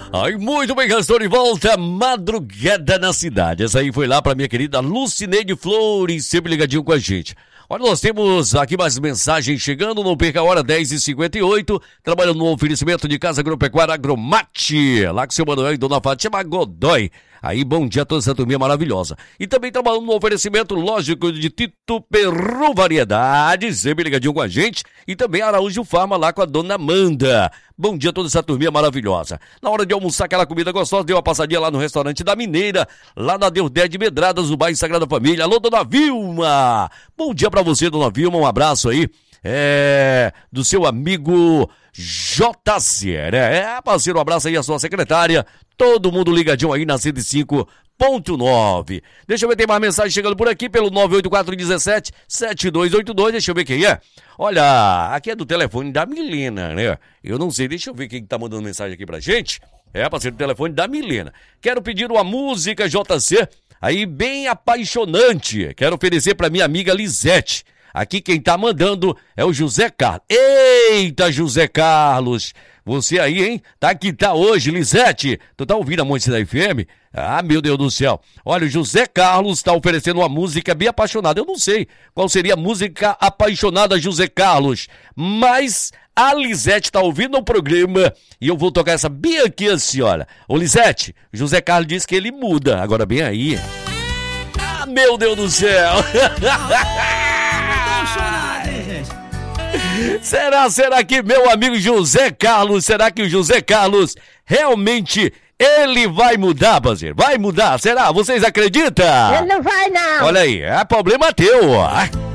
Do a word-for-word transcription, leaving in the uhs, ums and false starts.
Ai, muito bem, estou de volta, Madrugada na Cidade. Essa aí foi lá pra minha querida Lucineide Flores, sempre ligadinho com a gente. Olha, nós temos aqui mais mensagens chegando, não perca a hora, dez e cinquenta e oito, trabalhando no oferecimento de Casa Agropecuária Agromate, lá com seu Manuel e Dona Fátima Godoy. Aí, bom dia a toda essa turminha maravilhosa. E também trabalhando no oferecimento, lógico, de Tito Perru Variedades, sempre ligadinho com a gente. E também Araújo Farma lá com a Dona Amanda. Bom dia a toda essa turminha maravilhosa. Na hora de almoçar aquela comida gostosa, deu uma passadinha lá no restaurante da Mineira, lá na Deudé de Medradas, no bairro Sagrada Família. Alô, Dona Vilma! Bom dia pra você, Dona Vilma, um abraço aí. É, do seu amigo J C, né? É, parceiro, um abraço aí à sua secretária. Todo mundo ligadinho aí na cento e cinco ponto nove. Deixa eu ver, tem mais mensagem chegando por aqui pelo nove oito quatro um sete sete dois oito dois. Deixa eu ver quem é. Olha, aqui é do telefone da Milena, né? Eu não sei, deixa eu ver quem tá mandando mensagem aqui pra gente. É, parceiro, do telefone da Milena. Quero pedir uma música J C aí bem apaixonante. Quero oferecer pra minha amiga Lisete. Aqui quem tá mandando é o José Carlos. Eita, José Carlos! Você aí, hein? Tá que tá hoje, Lisete. Tu tá ouvindo a Monte da F M? Ah, meu Deus do céu. Olha, o José Carlos tá oferecendo uma música bem apaixonada. Eu não sei qual seria a música apaixonada, José Carlos. Mas a Lisete tá ouvindo o programa e eu vou tocar essa bem aqui assim, olha. Ô, Lisete, José Carlos disse que ele muda. Agora bem aí. Ah, meu Deus do céu. Será, será que meu amigo José Carlos, será que o José Carlos realmente ele vai mudar, parceiro? Vai mudar, será? Vocês acreditam? Ele não vai, não. Olha aí, é problema teu, ó.